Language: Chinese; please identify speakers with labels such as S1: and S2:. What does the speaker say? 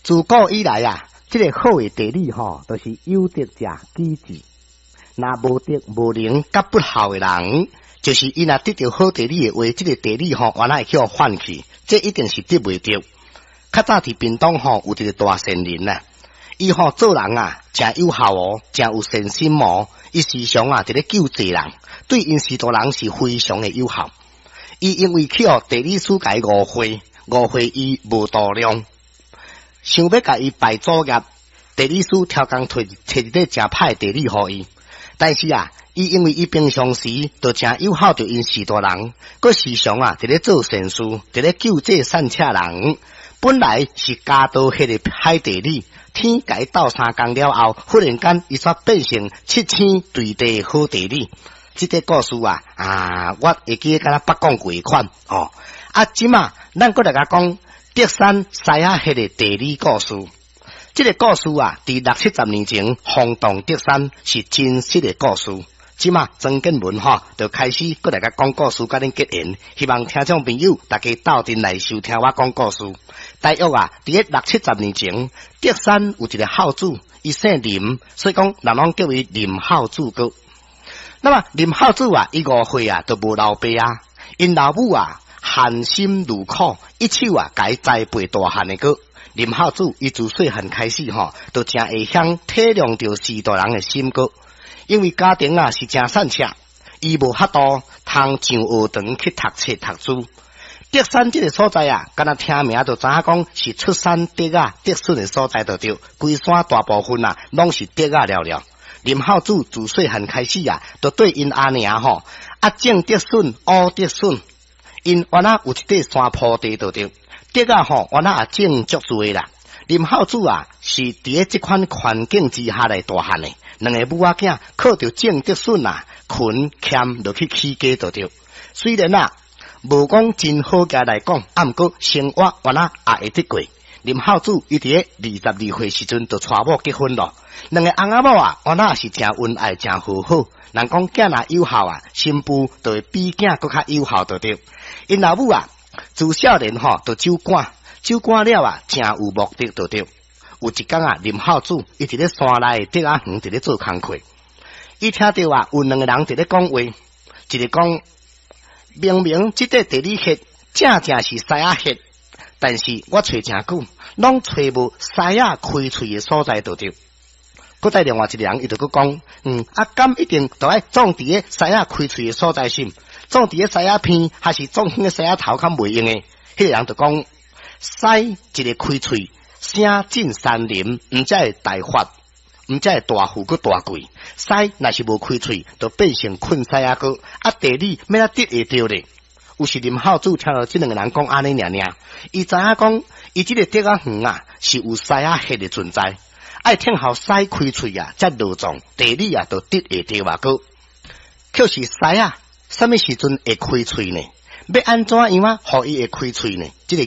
S1: 自古以来啊，这个好的地理都是有德者基治。那无德无能甲不孝的人，就是伊若得到好地理的话，这个地理原来会去换去，这一定是得袂着。较早伫屏东有一个大善人啊，伊做人啊，真有效真有善心伊时常啊伫咧救济人，对因许多人是非常的有效。伊因为去地理师甲伊误会伊无度量，想要甲伊拜祖业，地理师超工找一个真歹地理互伊。但是啊，伊因为伊平常时都真友好着因许多人，佮时常啊伫咧做善事，伫咧救济善车人。本来是家道迄个歹地理，天甲伊斗三工了后，忽然间伊煞变成7000对地好地理。这个故事啊，我会记得敢若捌讲过款即嘛，咱搁来甲讲德山西亚迄个地理故事。这个故事啊，伫60-70年前轰动德山是真实的故事。即嘛，曾建文就开始搁来甲讲故事，甲恁结缘。希望听众朋友大家斗阵来收听我讲故事。大约啊，伫咧60-70年前，德山有一个孝子，伊姓林，所以讲人拢叫伊林孝子哥。那么林孝子啊，伊5岁啊，都无老爸啊，因老母啊含辛茹苦，一手啊甲伊栽培大汉的个。林孝子伊自细汉开始都真会晓体谅着许多人的心个，因为家庭啊是真善车，伊无法度通上学堂去读册读书。德山这个所在啊，敢若听名就知影讲是出山德啊德顺的所在，就对，规山大部分啊拢是德啊了了。林孝子自细汉开始啊，都对因阿娘正德顺乌德顺，因原来有一块山坡地就对。德啊原来也种足多啦。林孝子啊是伫咧这款环境之下来大汉的，两个母仔囝靠着种德顺啊，勤俭落去起家就对。虽然啊无讲真好家来讲，毋过生活原来也会得过。林孝子伊伫咧22岁时阵就娶某结婚咯。两个翁仔某啊，原来是真恩爱真和好。人讲囝若有效啊，新妇就会比囝搁较有效就对。因老母啊自少年就酒馆了啊，真有目的就对。有一天啊，林孝子伊伫咧山内德啊园伫咧做工课，伊听到啊有两个人伫咧讲话，一个讲明明这块地理穴正是西亚穴，但是我找真久，拢找无西亚开喙的所在就对。搁再另外一个人伊就搁讲，敢一定都爱种伫咧西亚开喙的所在心，种伫咧西亚片，还是种迄个西亚头较袂用的？迄个人就讲，西一个开喙，声震山林，毋才会大发，毋才会大富搁大贵。西若是无开喙，就变成困西亚个，地理要得会着咧。有时林孝子听到这两个人讲安尼尔，伊知影讲，伊这个德啊园啊是有西亚迄个存在。爱听好西开喙啊，才落状地理啊，都得会着个。可是西啊，什么时阵会开喙呢？要安怎样互伊会开喙呢？这个